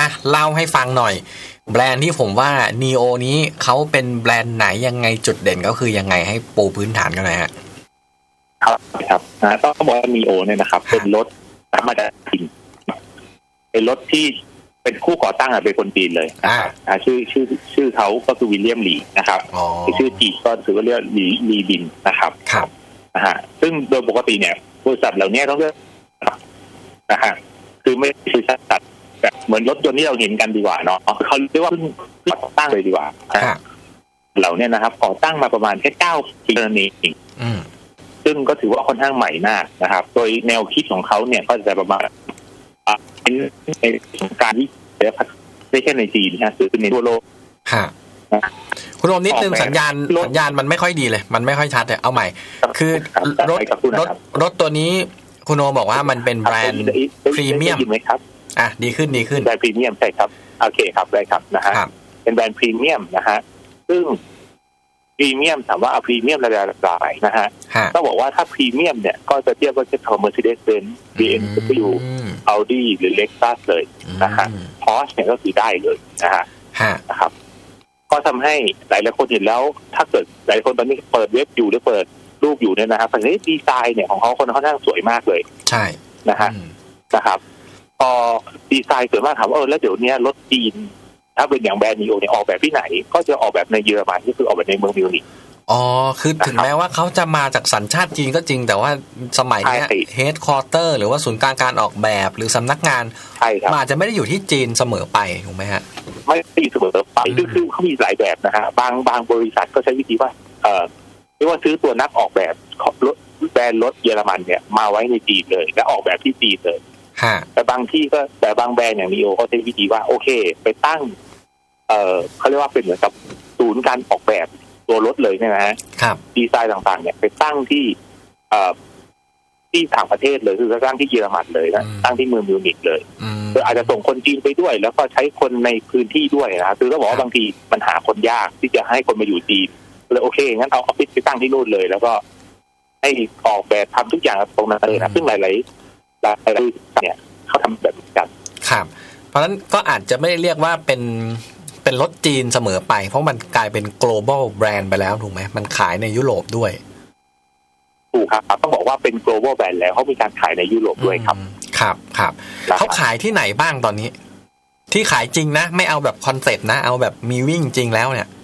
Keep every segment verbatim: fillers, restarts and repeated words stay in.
อ่ะเล่าให้ฟังหน่อยแบรนด์ที่ผมว่า Neo นี้เขาเป็นแบรนด์ไหนยังไงจุดเด่นก็คือยังไงให้ปูพื้นฐานกันหน่อยฮะครับครับนะต้องบอกว่า Neo เนี่ยนะครับเป็นรถธรรมดาจริงเป็นรถที่เป็นคู่ก่อตั้งเป็นคนจีนเลยนะครับชื่อชื่อชื่อเขาก็คือวิลเลียมลีนะครับชื่อจีนก็ถือว่าเรียกลีลีบินนะครับครับนะฮะซึ่งโดยปกติเนี่ยบริษัทเหล่านี้ต้องเรียกนะฮะคือไม่ใช่สัตว์แบบเหมือนรถยนต์ที่เราเห็นกันดีกว่าเนาะเขาเรียกว่าเพิ่งก่อตั้งเลยดีกว่าเหล่านี้นะครับก่อตั้งมาประมาณแค่เก้าปีเท่านั้นเองซึ่งก็ถือว่าค่อนข้างใหม่มากนะครับโดยแนวคิดของเขาเนี่ยก็จะประมาณเป็นในการที่ไม่ใช่ในจีนนะคือในทั่วโลกคุณโอมนิดนึงสัญญาณสัญญาณมันไม่ค่อยดีเลยมันไม่ค่อยชัดเลยเอาใหม่คือรถรถรถตัวนี้คุณโอมบอกว่ามันเป็นแบรนด์พรีเมียมไหมครับอ่ะดีขึ้นดีขึ้นแบรนด์พรีเมียมใช่ครับโอเคครับได้ครับนะฮะเป็นแบรนด์พรีเมียมนะฮะซึ่งพรีเมียมถามว่าเอาพรีเมียมระดับไหนนะฮะต้องบอกว่าถ้าพรีเมียมเนี่ยก็จะเทียบว่าจะของ Mercedes-Benz บี เอ็ม ดับเบิลยู Audi หรือ Lexus เลยนะฮะ Porsche เนี่ยก็คือได้เลยนะฮะนะครับก็ทำให้หลายหลายคนเห็นแล้วถ้าเกิดหลายคนตอนนี้เปิดเว็บอยู่หรือเปิดรูปอยู่เนี่ยนะครับแต่นี่ดีไซน์เนี่ยของเขาคนค่อนข้างสวยมากเลยใช่นะฮะนะครับพอดีไซน์สวยมากถามว่าเออแล้วเดี๋ยวนี้รถจีนถ้าเป็นอย่างแบรนด์นีโอเนี่ยออกแบบที่ไหนก็จะออกแบบในเยอรมันก็คือออกแบบในเมืองมิวนิกอ๋อคือถึงแม้ว่าเขาจะมาจากสัญชาติจีนก็จริงแต่ว่าสมัยนี้เฮดคอร์เตอร์หรือว่าศูนย์กลางการออกแบบหรือสำนักงานมันอาจจะไม่ได้อยู่ที่จีนเสมอไปถูกไหมฮะไม่ได้เสมอไปคือคือเขามีหลายแบบนะฮะบางบางบริษัทก็ใช้วิธีว่าเออเรียกว่าซื้อตัวนักออกแบบรถแบรนด์รถเยอรมันเนี่ยมาไว้ในจีนเลยและออกแบบที่จีนเลยแต่บางที่ก็แต่บางแบรนด์อย่างนีโอเขาใช้วิธีว่าโอเคไปตั้งเออเขาเรียกว่าเป็นเหมือนกับศูนย์การออกแบบตัวรถเลยเนี่ยนะฮะดีไซน์ต่างๆเนี่ยไปตั้งที่เอ่อที่ต่างประเทศเลยคือตั้งที่เยอรมันเลยนะตั้งที่เมืองมิวนิกเลยคืออาจจะส่งคนจีนไปด้วยแล้วก็ใช้คนในพื้นที่ด้วยนะคือต้องบอกว่าบางทีมันหาคนยากที่จะให้คนมาอยู่จีนเลยโอเคงั้นเอาออฟฟิศไปตั้งที่นู่นเลยแล้วก็ให้ออกแบบทำทุกอย่างตรงนั้นเลยนะซึ่งหลายๆหลายๆเนี่ยเขาทำแบบกันครับเพราะฉะนั้นก็อาจจะไม่เรียกว่าเป็นเป็นรถจีนเสมอไปเพราะมันกลายเป็น global brand ไปแล้วถูกไหมมันขายในยุโรปด้วยถูกครับต้องบอกว่าเป็น global brand แล้วเขามีการขายในยุโรปด้วยครับครับครับเขาขายที่ไหนบ้างตอนนี้ที่ขายจริงนะไม่เอาแบบคอนเซ็ปต์นะเอาแบบมีวิ่งจริงแล้วเนี่ย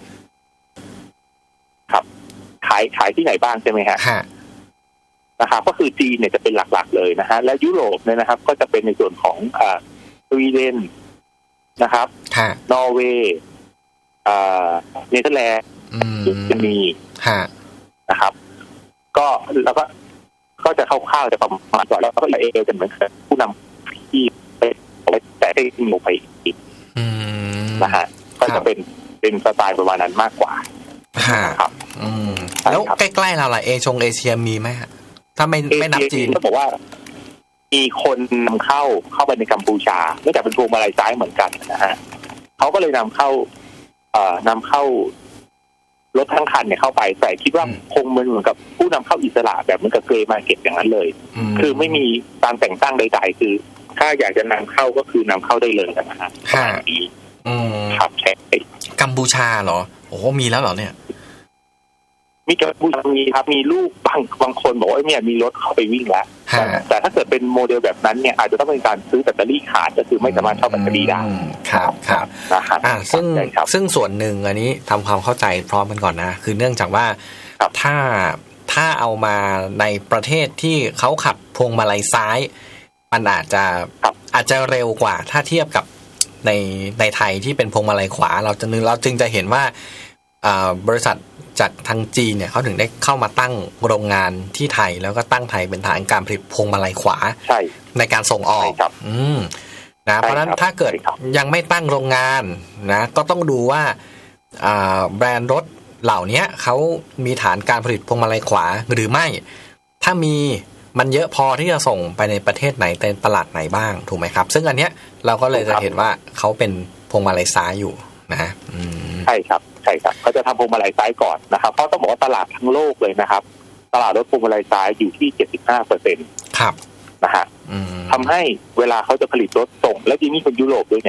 ครับขายขายที่ไหนบ้างใช่ไหมฮะนะครับก็คือจีนเนี่ยจะเป็นหลักๆเลยนะฮะและยุโรปเนี่ยนะครับก็จะเป็นในส่วนของอ่าสวีเดนนะครับนอร์เวย์อ่าเนเธอร์แลนด์จะมีนะครับก็แล้วก็ก็จะคร่าวๆจะประมาณก่อนแล้วก็เอเอจะเหมือนผู้นำที่ไปแต่ให้มีไปอีกนะฮะก็จะเป็นเป็นสไตล์ประมาณนั้นมากกว่าครับแล้วใกล้ๆเราล่ะเอชงเอเชียมีไหมฮะถ้าไม่ไม่นับจีนก็บอกว่ามีคนนำเข้าเข้าไปในกัมพูชาเนื่องจากเป็นพวงมาลัยซ้ายเหมือนกันนะฮะเขาก็เลยนำเข้าเอ่อนำเข้ารถทั้งคันเนี่ยเข้าไปแต่คิดว่าคงเหมือนกับผู้นำเข้าอิสระแบบเหมือนกับเกรย์มาร์เก็ตอย่างนั้นเลยคือไม่มีการแต่งตั้งใดๆคือถ้าอยากจะนำเข้าก็คือนำเข้าได้เลยนะฮะครับใช่กัมพูชาเหรอโอ้มีแล้วเหรอเนี่ยมีกัมพูชามีครับมีลูกบางบางคนบอกว่าเนี่ยมีรถเข้าไปวิ่งแล้วแต่ถ้าเกิดเป็นโมเดลแบบนั้นเนี่ยอาจจะต้องเป็นการซื้อแบตเตอรี่ขาดก็คือไม่สามารถเข้าแบตเตอรี่ได้ครับครับนะครับอ่าซึ่งซึ่งส่วนหนึ่งอันนี้ทำความเข้าใจพร้อมกันก่อนนะคือเนื่องจากว่าถ้าถ้าเอามาในประเทศที่เขาขับพวงมาลัยซ้ายมันอาจจะอาจจะเร็วกว่าถ้าเทียบกับในในไทยที่เป็นพวงมาลัยขวาเราจะนึงเราจึงจะเห็นว่าอ่าบริษัทจากทางจีนเนี่ยเขาถึงได้เข้ามาตั้งโรงงานที่ไทยแล้วก็ตั้งไทยเป็นฐานการผลิตพวงมาลัยขวาใ, ในการส่งออกอืมนะเพราะฉะนั้นถ้าเกิดยังไม่ตั้งโรงงานนะก็ต้องดูว่าอ่าแบรนด์รถเหล่านี้เขามีฐานการผลิตพวงมาลัยขวาหรือไม่ถ้ามีมันเยอะพอที่จะส่งไปในประเทศไหนในตลาดไหนบ้างถูกไหมครับซึ่งอันเนี้ยเราก็เลยจะเห็นว่าเขาเป็นพวงมาลัยซ้ายอยู่นะใช่ครับใช่ครับเขาจะทำพวงมาลัยซ้ายก่อนนะครับเพราะต้องบอกว่าตลาดทั้งโลกเลยนะครับตลาดรถพวงมาลัยซ้ายอยู่ที่ เจ็ดสิบห้าเปอร์เซ็นต์ครับนะฮะทำให้เวลาเขาจะผลิตรถส่งและที่นี่เป็นยุโรปด้วยเนี่ย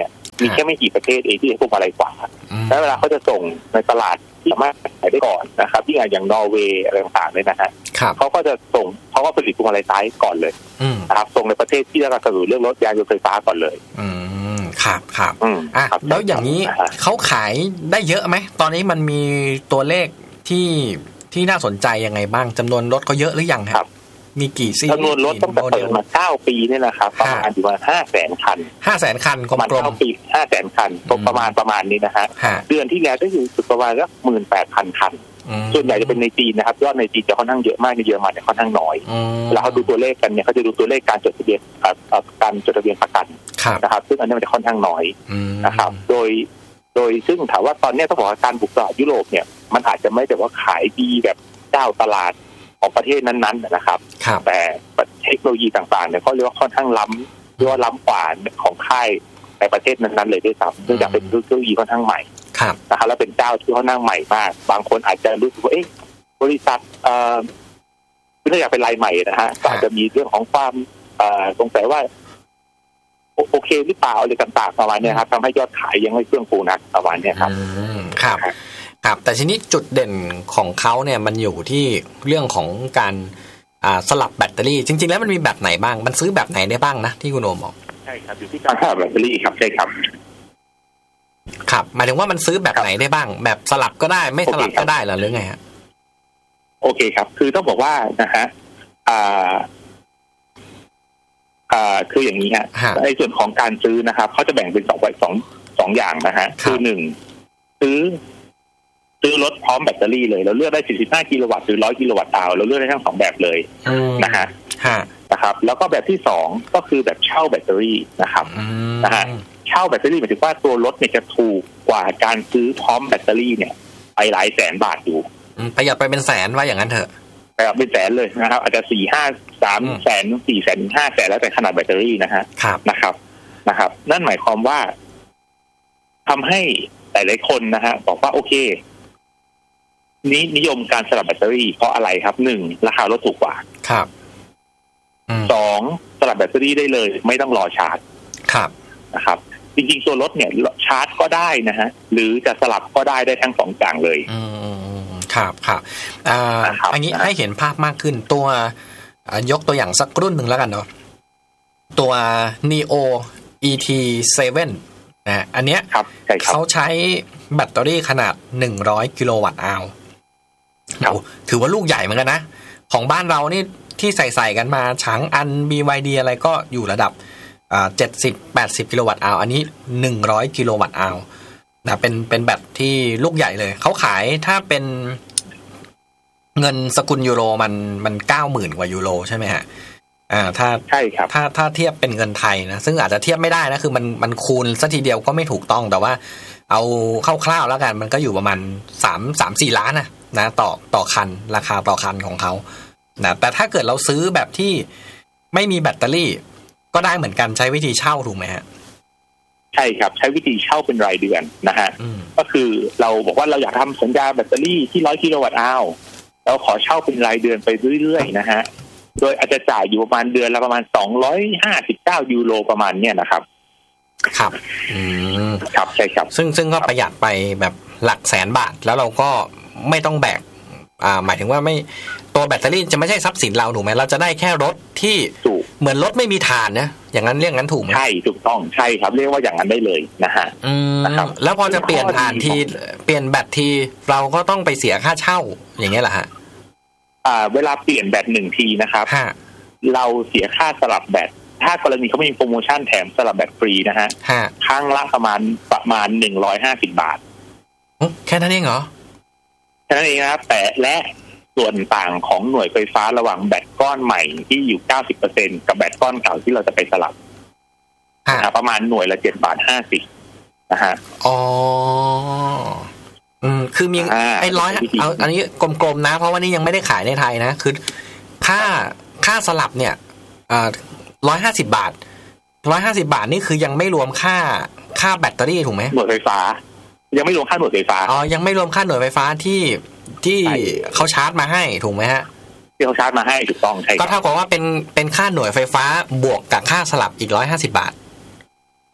มีแค่ไม่กี่ประเทศเองที่ใช้พวงมาลัยขวาแล้วเวลาเขาจะส่งในตลาดที่สามารถขายได้ก่อนนะครับที่อย่างนอร์เวย์อะไรต่างๆเนี่ยนะฮะเขาก็จะส่งเขาก็ผลิตพวงมาลัยซ้ายก่อนเลยนะครับส่งในประเทศที่กำลังสนับสนุนเรื่องรถยานยนต์ไฟฟ้าก่อนเลยอืมครับครับอ่ะแล้วอย่างนี้เขาขายได้เยอะไหมตอนนี้มันมีตัวเลขที่ที่น่าสนใจยังไงบ้างจำนวนรถเขาเยอะหรือยังครับมีกี่ซีจำนวนรถต้องเปิดมาเก้าปีเนี่ยนะครับประมาณอยู่ประมาณห้าแสนคันห้าแสนคันประมาณเก้าปีห้าแสนคันประมาณประมาณนี้นะฮะเดือนที่แล้วก็อยู่ประมาณสักหมื่นแปดพันคันส่วนใหญ่จะเป็นในจีนนะครับยอดในจีนจะค่อนข้างเยอะมากในเยอรมันเนี่ยค่อนข้างน้อยแล้วเขาดูตัวเลขกันเนี่ยเขาจะดูตัวเลขการจดทะเบียนการจดทะเบียนประกันนะครับซึ่งอันนี้มันจะค่อนข้างน้อยนะครับโดยโดยซึ่งถามว่าตอนนี้ต้องบอกว่าการบุกตลาดยุโรปเนี่ยมันอาจจะไม่แต่ว่าขายดีแบบเจ้าตลาดของประเทศนั้นๆนะครับแต่เทคโนโลยีต่างๆเนี่ยเขาเรียกว่าค่อนข้างล้ำเรียกว่าล้ำกว่าของค่ายในประเทศนั้นๆเลยด้วยซ้ำเนื่องจากเป็นเทคโนโลยีค่อนข้างใหม่นะครับแล้วเป็นเจ้าที่ค่อนข้างใหม่มากบางคนอาจจะรู้สึกว่าเอ๊ะบริษัทเอ่อไม่อยากเป็นรายใหม่นะฮะก็อาจจะมีเรื่องของความสงสัยว่าโอเคหรือเปล่าอะไรต่างๆประมาณนี้ครับทำให้ยอดขายยังไม่เฟื่องฟูนักประมาณนี้ครับครับครับแต่ทีนี้จุดเด่นของเขาเนี่ยมันอยู่ที่เรื่องของการสลับแบตเตอรี่จริงๆแล้วมันมีแบบไหนบ้างมันซื้อแบบไหนได้บ้างนะที่คุณโอมบอกใช่ครับอยู่ที่การสลับแบตเตอรี่ครับใช่ครับครับหมายถึงว่ามันซื้อแบบไหนได้บ้างแบบสลับก็ได้ไม่สลับก็ได้หรือไงฮะโอเคครับคือต้องบอกว่านะฮะอ่าอ่าคืออย่างนี้ฮะในส่วนของการซื้อนะครับเขาจะแบ่งเป็นสองสองสองอย่างนะฮะคือหนึ่งซื้อซื้อรถพร้อมแบตเตอรี่เลยเราเลือกได้สี่สิบห้ากิโลวัตต์หรือหนึ่งร้อยกิโลวัตต์เอาเราเลือกได้ทั้งสองแบบเลยนะฮะนะครับแล้วก็แบบที่สองก็คือแบบเช่าแบตเตอรี่นะครับนะฮะเช่าแบตเตอรี่หมายถึงว่าตัวรถเนี่ยจะถูกกว่าการซื้อพร้อมแบตเตอรี่เนี่ยไปหลายแสนบาทอยู่ประหยัดไปเป็นแสนว่าอย่างนั้นเถอะประหยัดเป็นแสนเลยนะครับอาจจะสี่ห้าสามแสนสี่แสนห้าแสนแล้วแต่ขนาดแบตเตอรี่นะฮะนะครับนะครับนั่นหมายความว่าทำให้หลายๆคนนะฮะบอกว่าโอเคนี้นิยมการสลับแบตเตอรี่เพราะอะไรครับหนึ่งราคารถถูกกว่าครับสองสลับแบตเตอรี่ได้เลยไม่ต้องรอชาร์จครับนะครับจริงๆตัวรถเนี่ยชาร์จก็ได้นะฮะหรือจะสลับก็ได้ได้ทั้งสองอย่างเลยอืมครับครับอ่าอันนี้ให้เห็นภาพมากขึ้นตัวยกตัวอย่างสักรุ่นหนึ่งแล้วกันเนาะตัว Neo อี ที เซเว่น นะอันเนี้ยเขาใช้แบตเตอรี่ขนาดหนึ่งร้อยกิโลวัตต์อาวถือว่าลูกใหญ่เหมือนกันนะของบ้านเรานี่ที่ใส่ๆกันมาฉางอัน บี วาย ดี อะไรก็อยู่ระดับอ่าเจ็ดสิบ แปดสิบกิโลวัตต์อาวอันนี้หนึ่งร้อยกิโลวัตต์อาวนะเป็นเป็นแบตที่ลูกใหญ่เลยเขาขายถ้าเป็นเงินสกุลยูโรมันมัน เก้าหมื่น กว่ายูโรใช่ไหมฮะอ่าถ้าใช่ครับถ้าถ้าเทียบเป็นเงินไทยนะซึ่งอาจจะเทียบไม่ได้นะคือมันมันคูณซะทีเดียวก็ไม่ถูกต้องแต่ว่าเอาคร่าวๆแล้วกันมันก็อยู่ประมาณสาม สาม สี่ล้านนะนะต่อต่อคันราคาต่อคันของเขานะแต่ถ้าเกิดเราซื้อแบบที่ไม่มีแบตเตอรี่ก็ได้เหมือนกันใช้วิธีเช่าถูกไหมฮะใช่ครับใช้วิธีเช่าเป็นรายเดือนนะฮะก็คือเราบอกว่าเราอยากทำสัญญาแบตเตอรี่ที่ร้อยกิโลวัตต์อาวเราขอเช่าเป็นรายเดือนไปเรื่อยๆนะฮะโดยอาจจะจ่ายอยู่ประมาณเดือนละประมาณสองร้อยห้าสิบเก้ายูโรประมาณเนี้ยนะครับครับอืมครับใช่ครับซึ่งซึ่งก็ประหยัดไปแบบหลักแสนบาทแล้วเราก็ไม่ต้องแบกอ่าหมายถึงว่าไม่ตัวแบตเตอรี่จะไม่ใช่ทรัพย์สินเราถูกไหมเราจะได้แค่รถที่เหมือนรถไม่มีถ่านนะอย่างนั้นเรียกงั้นถูกไหมใช่ถูกต้องใช่ครับเรียกว่าอย่างนั้นได้เลยนะฮะอืมแล้วพอจะเปลี่ยนถ่านทีเปลี่ยนแบตทีเราก็ต้องไปเสียค่าเช่าอย่างเงี้ยเหรอฮะอ่าเวลาเปลี่ยนแบตหนึ่งทีนะครับเราเสียค่าสลับแบตถ้ากรณีเขามีโปรโมชั่นแถมสลับแบตฟรีนะฮะครั้งละประมาณประมาณหนึ่งร้อยห้าสิบบาทแค่นั้นเองเหรอแค่นั้นเองนะครับแต่และส่วนต่างของหน่วยไฟฟ้าระหว่างแบตก้อนใหม่ที่อยู่ เก้าสิบเปอร์เซ็นต์ กับแบตก้อนเก่าที่เราจะไปสลับนะประมาณหน่วยละเจ็ดบาทห้าสิบนะฮะอ๋ออืมคือมีไอ้ร้อยเอาอันนี้กลมๆนะเพราะว่านี่ยังไม่ได้ขายในไทยนะคือค่าค่าสลับเนี่ยอ่าร้อยห้าสิบบาทร้อยห้าสิบบาทนี่คือยังไม่รวมค่าค่าแบตเตอรี่ถูกไหมหน่วยไฟฟ้ายังไม่รวมค่าหน่วยไฟฟ้าอ๋อยังไม่รวมค่าหน่วยไฟฟ้าที่ที่เขาชาร์จมาให้ถูกไหมฮะที่เขาชาร์จมาให้ถูกต้องใช่ก็เท่ากับว่าเป็นเป็นค่าหน่วยไฟฟ้าบวกกับค่าสลับอีกร้อยห้าสิบบาท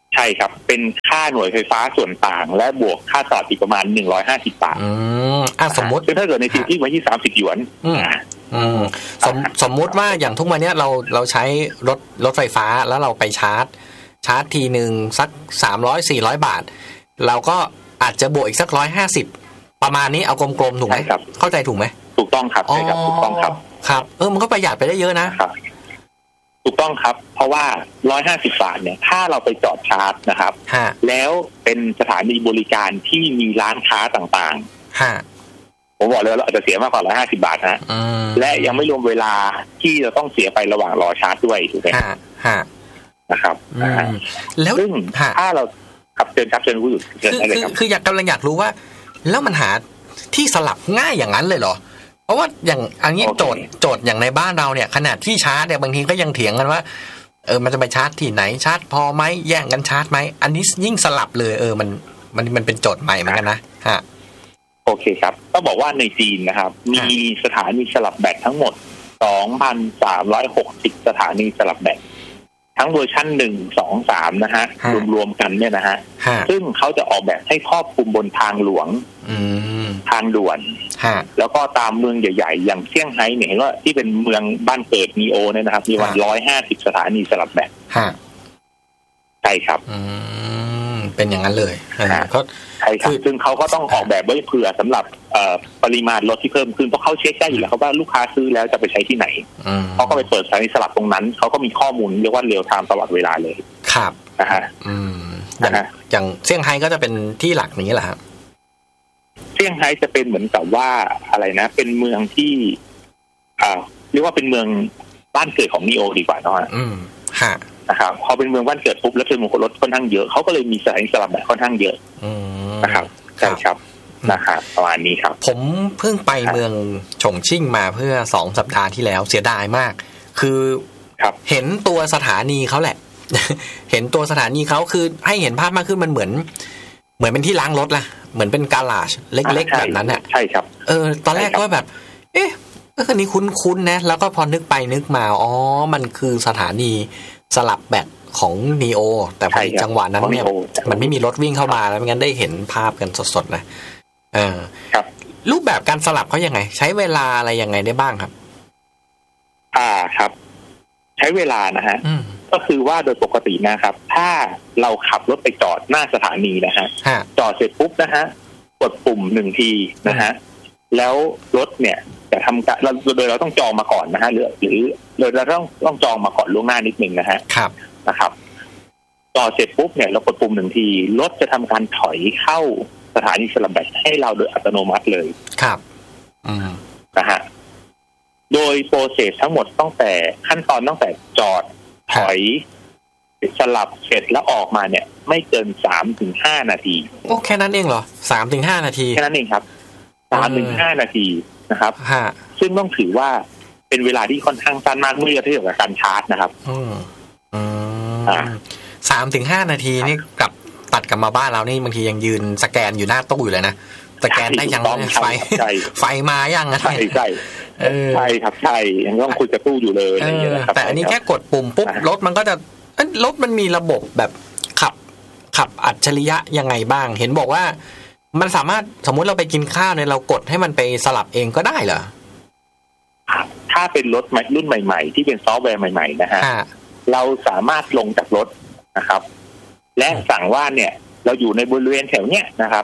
ใช่ครับเป็นค่าหน่วยไฟฟ้าส่วนต่างและบวกค่าสลับอีกประมาณหนึ่งร้อยห้าสิบบาทอืมอ่ะสมมติถ้าเกิดในทีที่ไว้ที่สามสิบหยวนอืมอืมสมสมมุติว่าอย่างทุกวันนี้เราเราใช้รถรถไฟฟ้าแล้วเราไปชาร์จชาร์จทีนึงสักสามร้อย สี่ร้อยบาทเราก็อาจจะบวกอีกสักหนึ่งร้อยห้าสิบประมาณนี้เอากลมๆถูกไหมเข้าใจถูกไหมถูกต้องครับใช่ครับถูกต้องครับครับเออมันก็ประหยัดไปได้เยอะนะครับถูกต้องครับเพราะว่าหนึ่งร้อยห้าสิบบาทเนี่ยถ้าเราไปจอดชาร์จนะครับแล้วเป็นสถานีบริการที่มีร้านค้าต่างๆผมบอกเลยเราอาจจะเสียมากกว่าหนึ่งร้อยห้าสิบบาทนะและยังไม่รวมเวลาที่เราต้องเสียไประหว่างรอชาร์จด้วยถูกไหมนะครับแล้วซึ่งถ้าเราขับเชิญครับเชิญผู้อื่นคือคืออยากกำลังอยากรู้ว่าแล้วมันหาที่สลับง่ายอย่างนั้นเลยเหรอเพราะว่าอย่างอันนี้โจทย์โจทย์อย่างในบ้านเราเนี่ยขนาดที่ชาร์จเนี่ยบางทีก็ยังเถียงกันว่าเออมันจะไปชาร์จที่ไหนชาร์จพอไหมแย่งกันชาร์จไหมอันนี้ยิ่งสลับเลยเออมันมันมันเป็นโจทย์ใหม่เหมือนกันนะฮะโอเคครับต้องบอกว่าในจีนนะครับมีสถานีสลับแบตทั้งหมด สองพันสามร้อยหกสิบ สถานีสลับแบตทั้งเวอร์ชันหนึ่ง สอง สามนะฮะรวมๆกันเนี่ยนะฮะซึ่งเขาจะออกแบบให้ครอบคลุมบนทางหลวงทางด่วนแล้วก็ตามเมืองใหญ่ๆอย่างเซี่ยงไฮ้เนี่ยเห็นว่าที่เป็นเมืองบ้านเกิดนีโอเนี่ยนะครับมีวันหนึ่งร้อยห้าสิบสถานีสลับแบตใช่ครับเป็นอย่างนั้นเลยเขาใช่ครับซึ่งเขาก็ต้องออกแบบไว้เผื่อสำหรับปริมาณรถที่เพิ่มขึ้นเพราะเขาเช็คได้อยู่แล้วครับว่าลูกค้าซื้อแล้วจะไปใช้ที่ไหนเขาก็ไปเปิดสถานีสลับตรงนั้นเขาก็มีข้อมูลเรียกว่าเรียลไทม์ตลอดเวลาเลยครับนะฮะอย่างอย่างเซี่ยงไฮ้ก็จะเป็นที่หลักนี้แหละครับเซี่ยงไฮ้จะเป็นเหมือนกับว่าอะไรนะเป็นเมืองที่อ่าเรียกว่าเป็นเมืองบ้านเกิดของนีโอดีกว่าเนาะอืมฮะนะครับพอเป็นเมืองบ้านเกิดปุ๊บแล้วเป็นเมืองรถค่อนข้างเยอะเขาก็เลยมีสถานีสลับแบบค่อนข้างเยอะนะครับใช่ครับนะครับประมาณนี้ครับผมเพิ่งไปเมืองฉงชิ่งมาเพื่อสองสัปดาห์ที่แล้วเสียดายมากคือเห็นตัวสถานีเขาแหละเห็นตัวสถานีเขาคือให้เห็นภาพมากขึ้นมันเหมือนเหมือนเป็นที่ล้างรถล่ะเหมือนเป็นกาลาจเล็กๆแบบนั้นอ่ะใช่ครับเออตอนแรกก็แบบเอ๊ะอันนี้คุ้นๆนะแล้วก็พอนึกไปนึกมาอ๋อมันคือสถานีสลับแบตของนีโอแต่พอจังหวะนั้นเนี่ยมันไม่มีรถวิ่งเข้ามาแล้วไม่งั้นได้เห็นภาพกันสดๆนะเออครับรูปแบบการสลับเขายังไงใช้เวลาอะไรยังไงได้บ้างครับอ่าครับใช้เวลานะฮะก็คือว่าโดยปกตินะครับถ้าเราขับรถไปจอดหน้าสถานีนะฮะจอดเสร็จปุ๊บนะฮะกดปุ่มหนึ่งทีนะฮะแล้วรถเนี่ยจะทำการเราโดยเราต้องจองมาก่อนนะฮะหรือหรือโดยเราต้องต้องจองมาก่อนล่วงหน้านิดนึงนะฮะครับนะครับจอดเสร็จปุ๊บเนี่ยเรากดปุ่มหนึ่งทีรถจะทำการถอยเข้าสถานีสลับแบตให้เราโดยอัตโนมัติเลยครับอืมนะฮะโดยโปรเซสทั้งหมดตั้งแต่ขั้นตอนตั้งแต่จอดถอยสลับเสร็จแล้วออกมาเนี่ยไม่เกิน สามถึงห้า นาทีโอ้แค่นั้นเองเหรอ สามถึงห้า นาทีแค่นั้นเองครับ สามถึงห้า นาทีนะครับซึ่งต้องถือว่าเป็นเวลาที่ค่อนข้างสั้นมากเมื่อเทียบกับการชาร์จนะครับอืมอืมอ่า สามถึงห้า นาทีนี่กลับตัดกลับมาบ้านเรานี่บางทียังยืนสแกนอยู่หน้าตู้อยู่เลยนะสแกนได้ยังไฟไฟมายังนะใช่ใช่ใช่ครับใช่ยังต้องคุยกับตู้อยู่เลยอะไรอย่างเงี้ยนะครับแต่อันนี้แค่กดปุ่มปุ๊บรถมันก็จะรถมันมีระบบแบบขับขับอัจฉริยะยังไงบ้างเห็นบอกว่ามันสามารถสมมุติเราไปกินข้าวเนี่ยเรากดให้มันไปสลับเองก็ได้เหรอถ้าเป็นรถรุ่นใหม่ๆที่เป็นซอฟต์แวร์ใหม่ๆนะฮะเราสามารถลงจากรถนะครับและสั่งว่าเนี่ยเราอยู่ในบริเวณแถวเนี้ยนะครับ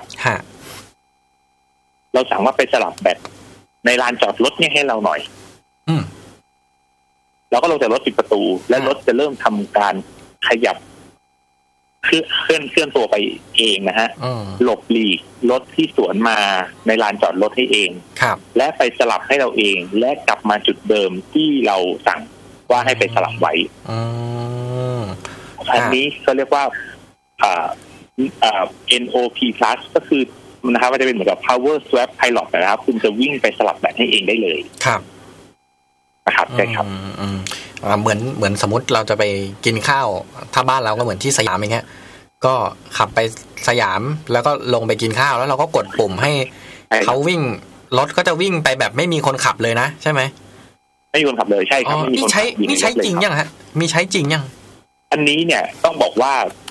เราสั่งว่าไปสลับแบตในลานจอดรถเนี่ยให้เราหน่อยอืมเราก็ลงจากรถปิดประตูและรถจะเริ่มทำการขยับเคลื่อนเคลื่อนเคลื่อนตัวไปเองนะฮะหลบหลีกรถที่สวนมาในลานจอดรถให้เองครับและไปสลับให้เราเองและกลับมาจุดเดิมที่เราสั่งว่าให้ไปสลับไว้อันนี้เขาเรียกว่าอ่าอ่า เอ็น โอ พี plus ก็คือนะครับมันจะเป็นเหมือนกับ power swap pilot นะครับคุณจะวิ่งไปสลับแบตให้เองได้เลยครับนะครับใช่ครับเหมือนเหมือนสมมติเราจะไปกินข้าวถ้าบ้านเราก็เหมือนที่สยามอย่างเงี้ยก็ขับไปสยามแล้วก็ลงไปกินข้าวแล้วเราก็กดปุ่มให้เขาวิ่งรถก็จะวิ่งไปแบบไม่มีคนขับเลยนะใช่ไหมไม่มีคนขับเลยใช่ครับนี่ใช้นี่ใช้จริงยังฮะมีใช้จริงยังอันนี้เนี่ยต้องบอกว่า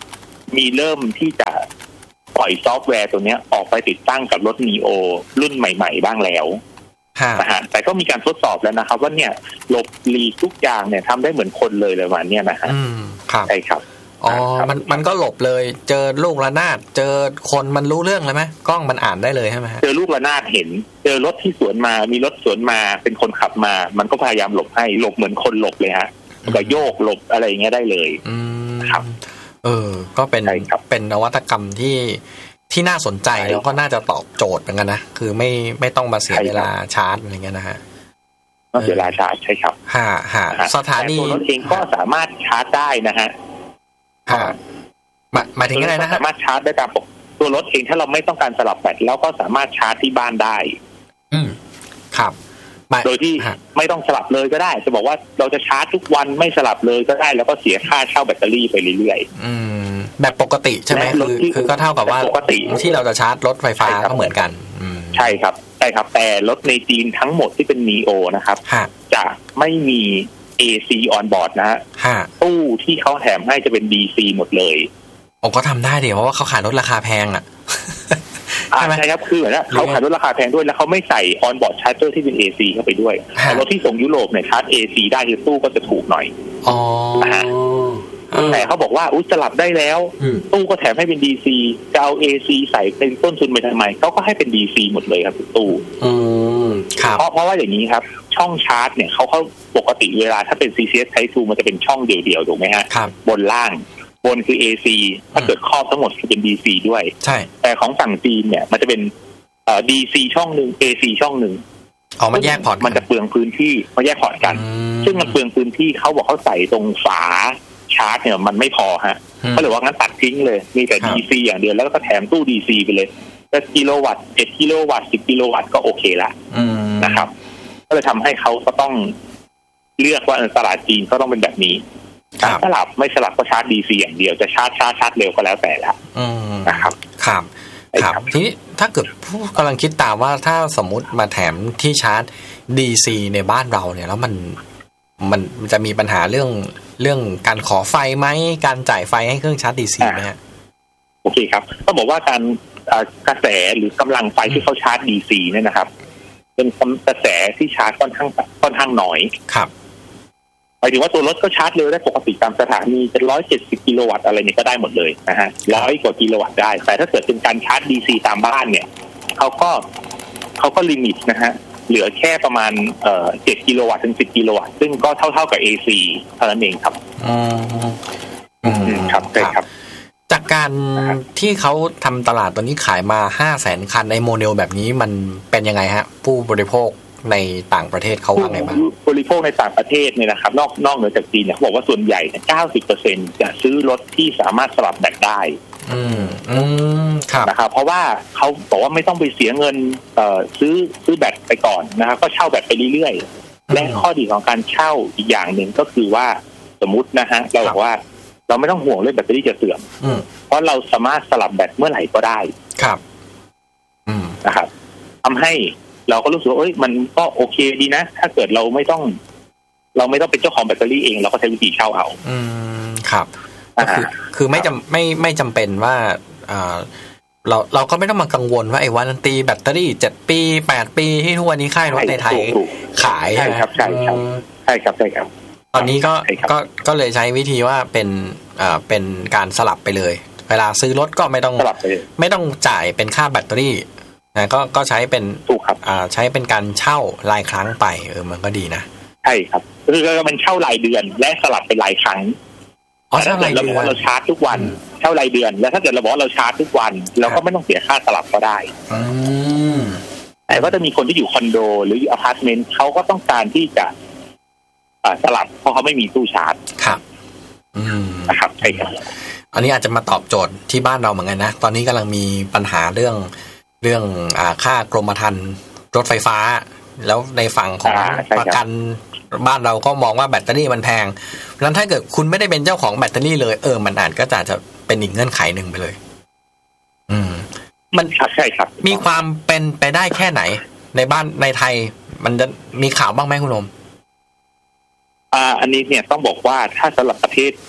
มีเริ่มที่จะปล่อยซอฟต์แวร์ตัวนี้ออกไปติดตั้งกับรถ นี โอ รุ่นใหม่ๆบ้างแล้วนะฮะแต่ก็มีการทดสอบแล้วนะครับว่าเนี่ยหลบหลีกทุกอย่างเนี่ยทำได้เหมือนคนเลยเลยวันนี้นะฮะใช่ครับอ๋อมันมันก็หลบเลยเจอลูกระนาดเจอคนมันรู้เรื่องเลยไหมกล้องมันอ่านได้เลยใช่ไหมฮะเจอลูกระนาดเห็นเจอรถที่สวนมามีรถสวนมาเป็นคนขับมามันก็พยายามหลบให้หลบเหมือนคนหลบเลยฮะก็โยกหลบอะไรอย่างเงี้ยได้เลยครับเออก็เป็นเป็นนวัตกรรมที่ที่น่าสนใจแล้วก็น่าจะตอบโจทย์เหมือนกันนะคือไม่ไม่ต้องมาเสียเวลาชาร์จอะไรเงี้ยนะฮะต้องเสียเวลาชาร์จใช่ครับฮะฮะสถานีตัวรถเองก็สามารถชาร์จได้นะฮะฮะหมายถึงอะไรนะฮะสามารถชาร์จได้ตามปกตัวรถเองถ้าเราไม่ต้องการสลับแบตแล้วก็สามารถชาร์จที่บ้านได้อืมครับโดยที่ไม่ต้องสลับเลยก็ได้จะบอกว่าเราจะชาร์จทุกวันไม่สลับเลยก็ได้แล้วก็เสียค่าเช่าแบตเตอรี่ไปเรื่อยๆอืมแบบปกติใช่ไหมคือคือก็เท่ากับว่าปกติที่เราจะชาร์จรถไฟฟ้าก็เหมือนกันใช่ครับใช่ครับแต่รถในจีนทั้งหมดที่เป็น นี โอ นะครับจะไม่มี เอ ซี on board นะฮะตู้ที่เขาแถมให้จะเป็น ดี ซี หมดเลยผมก็ทำได้เดี๋ยวเพราะว่าเขาขายรถราคาแพงอ่ะใช่ไหมใช่ครับคือเหมือนว่าเขาขายรถราคาแพงด้วยแล้วเขาไม่ใส่ on board charger ที่เป็น เอ ซี เข้าไปด้วยแต่รถที่ส่งยุโรปเนี่ยชาร์จ เอ ซี ได้คือตู้ก็จะถูกหน่อยอ๋อแต่เขาบอกว่าอุ๊ยสลับได้แล้วตู้ก็แถมให้เป็น ดี ซี จะเอา เอ ซี ใส่เป็นต้นทุนไปทำไมเขาก็ให้เป็น ดี ซี หมดเลยครับตู้เพราะเพราะว่าอย่างนี้ครับช่องชาร์จเนี่ยเขาเขาปกติเวลาถ้าเป็น ซี ซี เอส Type ทูมันจะเป็นช่องเดี่ยวๆถูกไหมฮะบนล่างบนคือ เอ ซี ถ้าเกิดครอบทั้งหมดจะเป็น ดี ซี ด้วยใช่แต่ของฝั่งจีนเนี่ยมันจะเป็นเอ่อ ดี ซี ช่องนึง เอ ซี ช่องนึงอ๋อมันแยกพอร์ตมันจะเปลืองพื้นที่มันแยกพอร์ตกันซึ่งมันเปลืองพื้นที่เขาบอกเขาใส่ตรงฝาชาร์จเนี่ยมันไม่พอฮะก็เลยว่างั้นตัดทิ้งเลยมีแต่ ดี ซี อย่างเดียวแล้วก็แถมตู้ ดี ซี ไปเลยแต่กิโลวัตต์เจ็ดกิโลวัตต์สิบกิโลวัตต์ก็โอเคละนะครับก็เลยทำให้เขาก็ต้องเลือกว่าตลาดจีนก็ต้องเป็นแบบนี้การสลับไม่สลับก็ชาร์จ ดี ซี อย่างเดียวจะชาร์จชาร์จชาร์จเร็วก็แล้วแต่ละนะครับครับครับทีนี้ถ้าเกิดผู้กำลังคิดตามว่าถ้าสมมุติมาแถมที่ชาร์จ ดี ซี ในบ้านเราเนี่ยแล้วมันมันจะมีปัญหาเรื่องเรื่องการขอไฟไหมการจ่ายไฟให้เครื่องชาร์จ ดี ซี ไหมฮะโอเคครับก็บอกว่าการกระแสหรือกำลังไฟที่เขาชาร์จ ดี ซี เนี่ยนะครับเป็นกระแสที่ชาร์จค่อนข้างค่อนข้างน้อยครับหมายถึงว่าตัวรถก็ชาร์จเร็วได้ปกติตามสถานีเป็นร้อยเจ็ดสิบกิโลวัตต์อะไรเนี่ยก็ได้หมดเลยนะฮะร้อยกว่ากิโลวัตต์ได้แต่ถ้าเกิดเป็นการชาร์จ ดี ซี ตามบ้านเนี่ยเขาก็เขาก็ลิมิตนะฮะเหลือแค่ประมาณเอ่อเจ็ดกิโลวัตต์ถึงสิบกิโลวัตต์ซึ่งก็เท่าๆกับ เอ ซี เท่านั้นเองครับอืมอืมครับใช่ครับจากการที่เขาทำตลาดตอนนี้ขายมาห้าแสนคันในโมเดลแบบนี้มันเป็นยังไงฮะผู้บริโภคในต่างประเทศเขาว่าไงบ้างบริโภคในต่างประเทศเนี่ยนะครับนอกนอกเหนือจากจีนเนี่ยเขาบอกว่าส่วนใหญ่เนี่ย เก้าสิบเปอร์เซ็นต์ จะซื้อรถที่สามารถสลับแบตได้อืมอืมครับนะครับเพราะว่าเขาบอกว่าไม่ต้องไปเสียเงินเอ่อซื้อซื้อแบตไปก่อนนะครับก็เช่าแบตไปเรื่อยๆและข้อดีของการเช่าอีกอย่างหนึ่งก็คือว่าสมมุตินะฮะเราบอกว่าเราไม่ต้องห่วงเรื่องแบตเตอรี่จะเสื่อมเพราะเราสามารถสลับแบตเมื่อไหร่ก็ได้ครับอืมนะครับทำให้เราก็รู้สึกว่าเอ้ยมันก็โอเคดีนะถ้าเกิดเราไม่ต้องเราไม่ต้องเป็นเจ้าของแบตเตอรี่เองเราก็ใช้วิธีเช่าเอาอืมครับก็คือคือไม่จำไม่ไม่จำเป็นว่าอ่าเราเราก็ไม่ต้องมากังวลว่าไอ้วารันตีแบตเตอรี่เจ็ดปีแปดปีที่ทุกวันนี้ค่ายรถในไทยขายใช่ครับใช่ครับใช่ครับใช่ครับตอนนี้ก็ก็ก็เลยใช้วิธีว่าเป็นอ่าเป็นการสลับไปเลยเวลาซื้อรถก็ไม่ต้องไม่ต้องจ่ายเป็นค่าแบตเตอรี่นะก็ก็ใช้เป็นถูกครับอ่าใช้เป็นการเช่ารายครั้งไปเออมันก็ดีนะใช่ครับคือมันเช่ารายเดือนและสลับเป็นรายครั้งอ๋อถ้าเกิดเราบอกว่าเราชาร์จทุกวันเช่ารายเดือนแล้วถ้าเกิดเราบอกว่าเราชาร์จทุกวันเราก็ไม่ต้องเสียค่าสลับก็ได้อืมแต่ก็จะมีคนที่อยู่คอนโดหรืออยู่อพาร์ตเมนต์เขาก็ต้องการที่จะอ่าสลับเพราะเขาไม่มีตู้ชาร์จครับอืมนะครับใช่ครับอันนี้อาจจะมาตอบโจทย์ที่บ้านเราเหมือนกันนะตอนนี้กำลังมีปัญหาเรื่องเรื่องอ่าค่ากรมธรรม์รถไฟฟ้าแล้วในฝั่งของประกันบ้านเราก็มองว่าแบตเตอรี่มันแพงเพราะฉะนั้นถ้าเกิดคุณไม่ได้เป็นเจ้าของแบตเตอรี่เลยเออมันอาจก็จะจะเป็นอีกเงื่อนไขหนึ่งไปเลยอืมมันใช่ครับมีความเป็นไปได้แค่ไหนในบ้านในไทยมันจะมีข่าวบ้างไหมคุณนมอ่าอันนี้เนี่ยต้องบอกว่าถ้าสำหรับประเทศ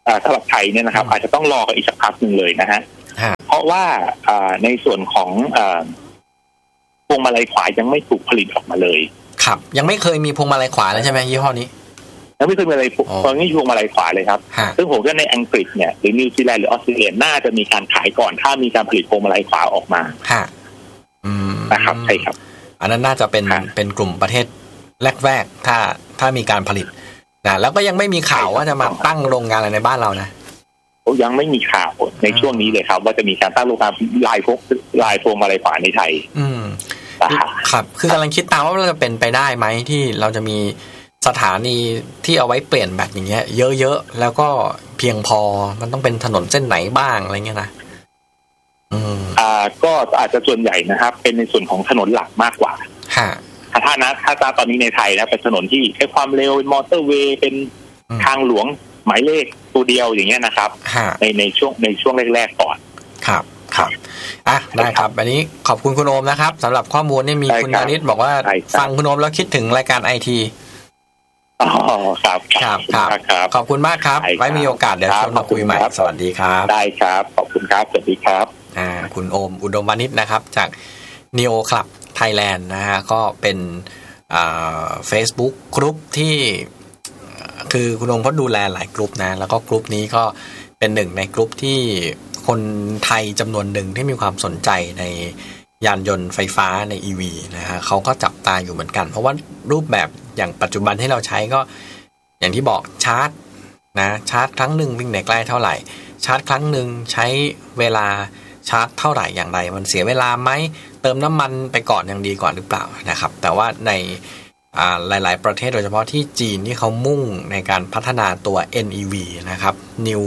สำหรับไทยเนี่ยนะครับอาจจะต้องรอกันอีกสักพักหนึ่งเลยนะฮะเพราะว่าในส่วนของพวงมาลัยขวายังไม่ถูกผลิตออกมาเลยครับยังไม่เคยมีพวงมาลัยขวาเลยใช่ไหมยี่ห้อนี้ยังไม่เคยมีอะไรตอนนี้พวงมาลัยขวาเลยครับซึ่งผมว่าในอังกฤษเนี่ยหรือนิวซีแลนด์หรือออสเตรเลียน่าจะมีการขายก่อนถ้ามีการผลิตพวงมาลัยขวาออกมานะครับใช่ครับอันนั้นน่าจะเป็นเป็นกลุ่มประเทศแรกๆถ้าถ้ามีการผลิตนะแล้วก็ยังไม่มีข่าวว่าจะมาตั้งโรงงานอะไรในบ้านเรานะยังไม่มีข่าวในช่วงนี้เลยครับว่าจะมีการตั้งโรงงานลายพวกลายพวงมาลัยขวาในไทยอืมครับคือกำลังคิดตามว่าเราจะเป็นไปได้ไหมที่เราจะมีสถานีที่เอาไว้เปลี่ยนแบตอย่างเงี้ยเยอะๆแล้วก็เพียงพอมันต้องเป็นถนนเส้นไหนบ้างอะไรเงี้ยนะอืมอ่าก็อาจจะส่วนใหญ่นะครับเป็นในส่วนของถนนหลักมากกว่าฮะถ้านะถ้าตอนนี้ในไทยนะเป็นถนนที่ใช้ความเร็วเป็นมอเตอร์เวย์เป็นทางหลวงหมายเลขตัวเดียวอย่างเงี้ยนะครับในในช่วงในช่วงแรกๆก่อนครับครับอ่ะได้ครับอันนี้ขอบคุณคุณโอมนะครับสำหรับข้อมูลนี่มีคุณอานิตบอกว่าฟังคุณโอมแล้วคิดถึงรายการไอทีอ๋อครับครับครับขอบคุณมากครับไว้มีโอกาสเดี๋ยวชวนมาคุยใหม่สวัสดีครับได้ครับขอบคุณครับสวัสดีครับอ่าคุณโอมอุดมวานิชนะครับจาก Neo Club Thailand นะฮะก็เป็นอ่า Facebook กลุ่มที่คือคุณโอมเขาดูแลหลายกลุ่มนะแล้วก็กลุ่มนี้ก็เป็นหนึ่งในกลุ่มที่คนไทยจำนวนหนึ่งที่มีความสนใจในยานยนต์ไฟฟ้าใน อี วี นะฮะเขาก็จับตาอยู่เหมือนกันเพราะว่ารูปแบบอย่างปัจจุบันที่เราใช้ก็อย่างที่บอกชาร์จนะชาร์จครั้งหนึ่งวิ่งในใกล้เท่าไหร่ชาร์จครั้งหนึ่งใช้เวลาชาร์จเท่าไหร่อย่างไรมันเสียเวลาไหมเติมน้ำมันไปก่อนยังดีกว่าหรือเปล่านะครับแต่ว่าในหลายๆประเทศโดยเฉพาะที่จีนที่เขามุ่งในการพัฒนาตัว เอ็น อี วี นะครับ New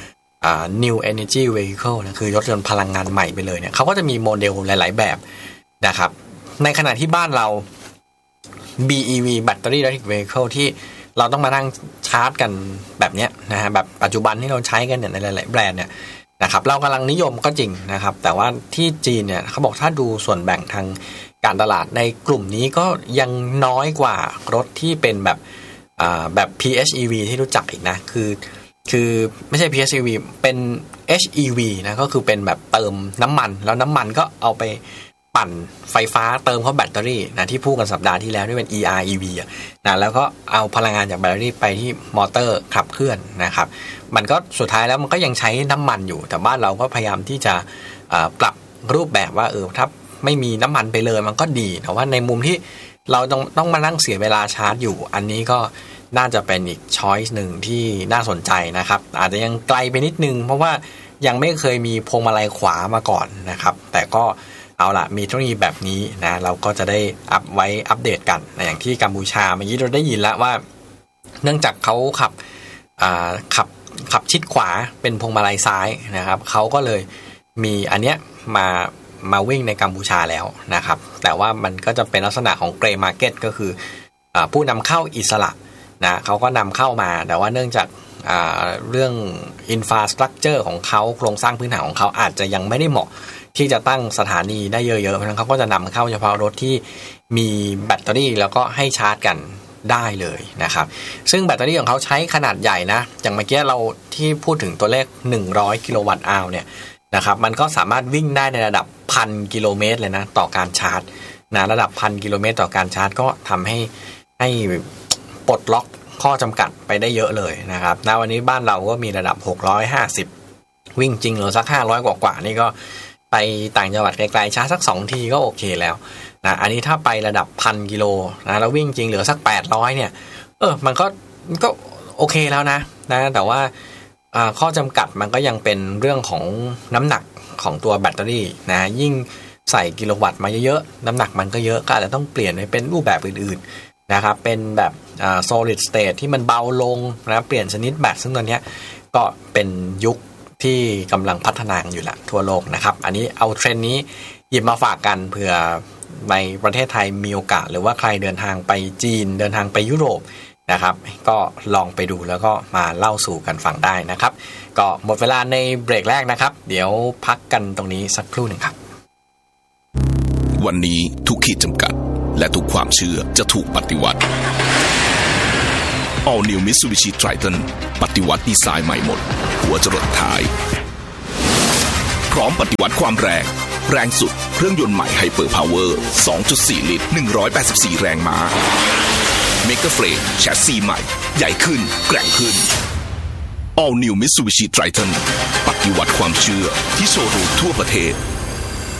New Energy Vehicle นะคือรถยนต์พลังงานใหม่ไปเลยเนี่ยเขาก็จะมีโมเดลหลายๆแบบนะครับในขณะที่บ้านเรา บี อี วี Battery Electric Vehicle ที่เราต้องมานั่งชาร์จกันแบบเนี้ยนะฮะแบบปัจจุบันที่เราใช้กันเนี่ยในหลายๆแบรนด์เนี่ยนะครับเรากำลังนิยมก็จริงนะครับแต่ว่าที่จีนเนี่ยเขาบอกถ้าดูส่วนแบ่งทางการตลาดในกลุ่มนี้ก็ยังน้อยกว่ารถที่เป็นแบบแบบ พี เอช อี วี ที่รู้จักอีกนะคือคือไม่ใช่ พี เอช อี วี เป็น เอช อี วี นะก็คือเป็นแบบเติมน้ำมันแล้วน้ำมันก็เอาไปปั่นไฟฟ้าเติมเข้าแบตเตอรี่นะที่พูดกันสัปดาห์ที่แล้วที่เป็น อี อาร์ อี วี อ่ะนะแล้วก็เอาพลังงานจากแบตเตอรี่ไปที่มอเตอร์ขับเคลื่อนนะครับมันก็สุดท้ายแล้วมันก็ยังใช้น้ำมันอยู่แต่บ้านเราก็พยายามที่จะปรับรูปแบบว่าเออถ้าไม่มีน้ำมันไปเลยมันก็ดีแต่ว่าในมุมที่เราต้องต้องมานั่งเสียเวลาชาร์จอยู่อันนี้ก็น่าจะเป็นอีกช้อยส์หนึ่งที่น่าสนใจนะครับอาจจะยังไกลไปนิดนึงเพราะว่ายังไม่เคยมีพวงมาลัยขวามาก่อนนะครับแต่ก็เอาล่ะมีเทคโนโลยีแบบนี้นะเราก็จะได้อัพไว้อัปเดตกันนะอย่างที่กัมพูชาเมื่อกี้เราได้ยินแล้วว่าเนื่องจากเขาขับขับขับชิดขวาเป็นพวงมาลัยซ้ายนะครับเขาก็เลยมีอันเนี้ยมามาวิ่งในกัมพูชาแล้วนะครับแต่ว่ามันก็จะเป็นลักษณะของเกรย์มาร์เก็ตก็คือผู้นำเข้าอิสระนะเขาก็นำเข้ามาแต่ว่าเนื่องจากเรื่องอินฟราสตรัคเจอร์ของเขาโครงสร้างพื้นฐานของเขาอาจจะยังไม่ได้เหมาะที่จะตั้งสถานีได้เยอะๆเพราะฉะนั้นเขาก็จะนำเข้าเฉพาะรถที่มีแบตเตอรี่แล้วก็ให้ชาร์จกันได้เลยนะครับซึ่งแบตเตอรี่ของเขาใช้ขนาดใหญ่นะอย่างเมื่อกี้เราที่พูดถึงตัวเลขหนึ่งร้อยกิโลวัตต์อาวเนี่ยนะครับมันก็สามารถวิ่งได้ในระดับพันกิโลเมตรเลยนะต่อการชาร์จนะระดับพันกิโลเมตรต่อการชาร์จก็ทำให้ให้ปลดล็อกข้อจำกัดไปได้เยอะเลยนะครับณวันนี้บ้านเราก็มีระดับหกร้อยห้าสิบวิ่งจริงหรือสักห้าร้อยกว่าๆนี่ก็ไปต่างจังหวัดไกลๆชาร์จสักสองทีก็โอเคแล้วนะอันนี้ถ้าไประดับพันกิโลนะแล้ววิ่งจริงเหลือสักแปดร้อยเนี่ยเออมันก็มันก็โอเคแล้วนะนะแต่ว่าข้อจำกัดมันก็ยังเป็นเรื่องของน้ำหนักของตัวแบตเตอรี่นะยิ่งใส่กิโลวัตต์มาเยอะๆน้ำหนักมันก็เยอะก็อาจจะต้องเปลี่ยนไปเป็นรูปแบบอื่นๆนะครับเป็นแบบอ่า solid state ที่มันเบาลงนะเปลี่ยนชนิดแบตซึ่งตอนนี้ก็เป็นยุคที่กำลังพัฒนาอยู่ละทั่วโลกนะครับอันนี้เอาเทรนด์นี้หยิบมาฝากกันเผื่อในประเทศไทยมีโอกาสหรือว่าใครเดินทางไปจีนเดินทางไปยุโรปนะครับก็ลองไปดูแล้วก็มาเล่าสู่กันฟังได้นะครับก็หมดเวลาในเบรกแรกนะครับเดี๋ยวพักกันตรงนี้สักครู่หนึ่งครับวันนี้ทุกขีดจำกัดและทุกความเชื่อจะถูกปฏิวัติ All New Mitsubishi Triton ปฏิวัติดีไซน์ใหม่หมดหัวจรดท้ายพร้อมปฏิวัติความแรงแรงสุดเครื่องยนต์ใหม่ Hyper Power สองจุดสี่ ลิตรหนึ่งร้อยแปดสิบสี่แรงม้า Mega Frame แชสซีใหม่ใหญ่ขึ้นแกร่งขึ้น All New Mitsubishi Triton ปฏิวัติความเชื่อที่โชว์รูมทั่วประเทศ